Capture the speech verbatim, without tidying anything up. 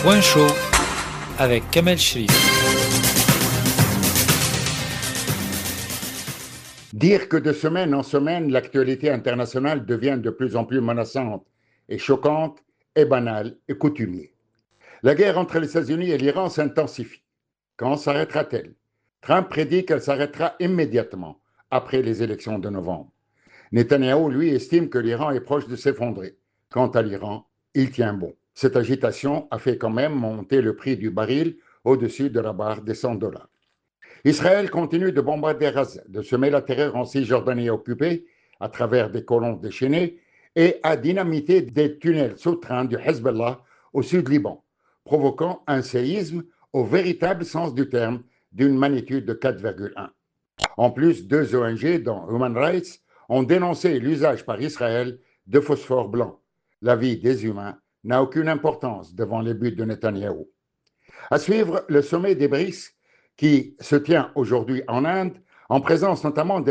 Point chaud avec Kamel Cherif. Dire que de semaine en semaine, l'actualité internationale devient de plus en plus menaçante et choquante est banal et coutumier. La guerre entre les États-Unis et l'Iran s'intensifie. Quand s'arrêtera-t-elle? Trump prédit qu'elle s'arrêtera immédiatement après les élections de novembre. Netanyahou, lui, estime que l'Iran est proche de s'effondrer. Quant à l'Iran, il tient bon. Cette agitation a fait quand même monter le prix du baril au-dessus de la barre des cent dollars. Israël continue de bombarder Gaza, de semer la terreur en Cisjordanie occupée à travers des colons déchaînés et à dynamiter des tunnels souterrains du Hezbollah au sud Liban, provoquant un séisme au véritable sens du terme d'une magnitude de quatre virgule un. En plus, deux O N G, dont Human Rights, ont dénoncé l'usage par Israël de phosphore blanc. La vie des humains n'a aucune importance devant les buts de Netanyahou. À suivre, le sommet des B R I C S qui se tient aujourd'hui en Inde, en présence notamment